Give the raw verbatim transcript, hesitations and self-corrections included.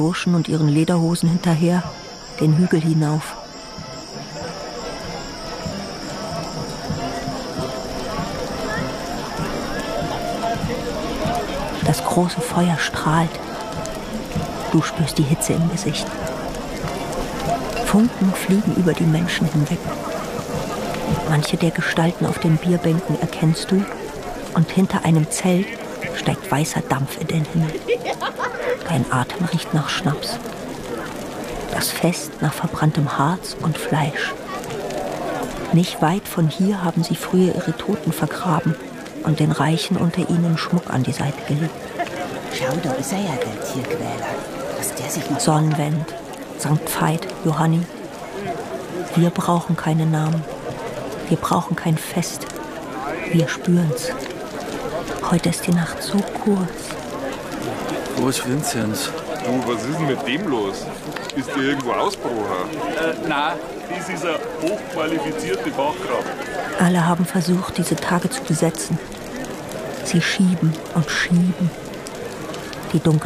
Burschen und ihren Lederhosen hinterher, den Hügel hinauf. Das große Feuer strahlt. Du spürst die Hitze im Gesicht. Funken fliegen über die Menschen hinweg. Manche der Gestalten auf den Bierbänken erkennst du, und hinter einem Zelt steigt weißer Dampf in den Himmel. Dein Atem riecht nach Schnaps. Das Fest nach verbranntem Harz und Fleisch. Nicht weit von hier haben sie früher ihre Toten vergraben und den Reichen unter ihnen Schmuck an die Seite gelegt. Schau, da ist er ja, der Tierquäler. Was der sich noch... Sonnenwend, Sankt Veit, Johanni. Wir brauchen keine Namen. Wir brauchen kein Fest. Wir spüren's. Heute ist die Nacht so kurz. Wo ist Vinzenz? Du, was ist denn mit dem los? Ist der irgendwo ausgebrochen? Äh, nein, das ist eine hochqualifizierte Fachkraft. Alle haben versucht, diese Tage zu besetzen. Sie schieben und schieben. Die dunkle